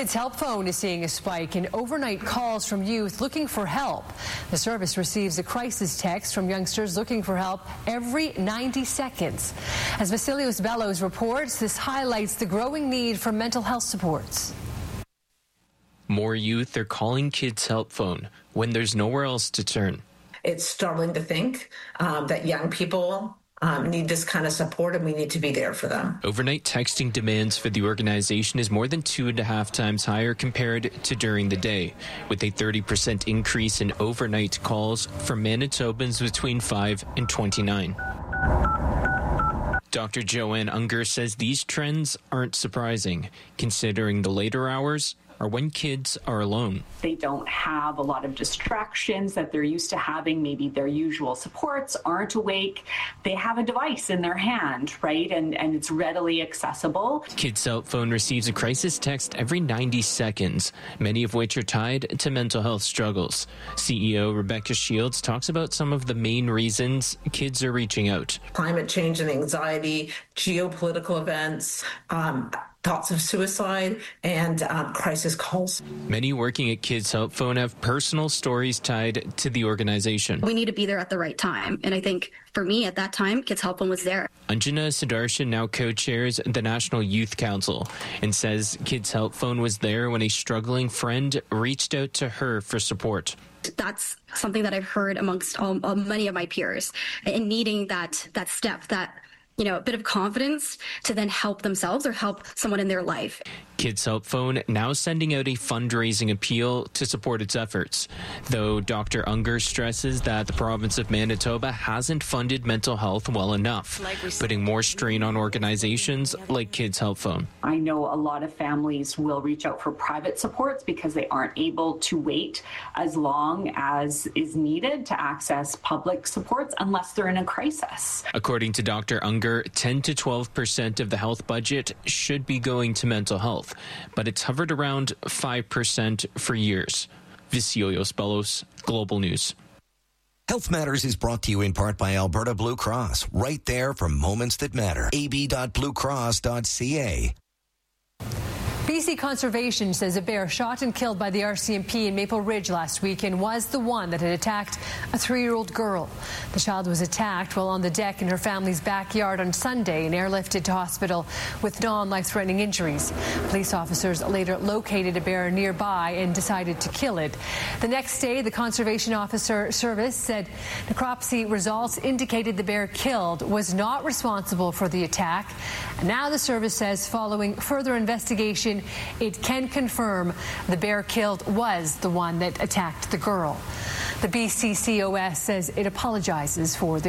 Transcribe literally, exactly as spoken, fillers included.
Kids Help Phone is seeing a spike in overnight calls from youth looking for help. The service receives a crisis text from youngsters looking for help every ninety seconds. As Vasilios Bellows reports, this highlights the growing need for mental health supports. More youth are calling Kids Help Phone when there's nowhere else to turn. It's startling to think um, that young people Um, need this kind of support, and we need to be there for them. Overnight texting demands for the organization is more than two and a half times higher compared to during the day, with a thirty percent increase in overnight calls from Manitobans between five and twenty-nine. Doctor Joanne Unger says these trends aren't surprising, considering the later hours are when kids are alone. They don't have a lot of distractions that they're used to having. Maybe their usual supports aren't awake. They have a device in their hand, right? And, and it's readily accessible. Kids Help Phone receives a crisis text every ninety seconds, many of which are tied to mental health struggles. C E O Rebecca Shields talks about some of the main reasons kids are reaching out. Climate change and anxiety, geopolitical events, um, thoughts of suicide, and um, crisis calls. Many working at Kids Help Phone have personal stories tied to the organization. We need to be there at the right time. And I think for me at that time, Kids Help Phone was there. Anjana Sudarshan now co-chairs the National Youth Council and says Kids Help Phone was there when a struggling friend reached out to her for support. That's something that I've heard amongst all, uh, many of my peers, in needing that that step, that you know, a bit of confidence to then help themselves or help someone in their life. Kids Help Phone now sending out a fundraising appeal to support its efforts, though Doctor Unger stresses that the province of Manitoba hasn't funded mental health well enough, putting more strain on organizations like Kids Help Phone. I know a lot of families will reach out for private supports because they aren't able to wait as long as is needed to access public supports unless they're in a crisis. According to Doctor Unger, ten to twelve percent of the health budget should be going to mental health, but it's hovered around five percent for years. Vasilios Bellows, Global News. Health Matters is brought to you in part by Alberta Blue Cross, right there for moments that matter. a b dot blue cross dot c a. B C Conservation says a bear shot and killed by the R C M P in Maple Ridge last weekend was the one that had attacked a three-year-old girl. The child was attacked while on the deck in her family's backyard on Sunday and airlifted to hospital with non-life-threatening injuries. Police officers later located a bear nearby and decided to kill it. The next day, the Conservation Officer Service said necropsy results indicated the bear killed was not responsible for the attack. And now the service says following further investigation, it can confirm the bear killed was the one that attacked the girl. The B C C O S says it apologizes for the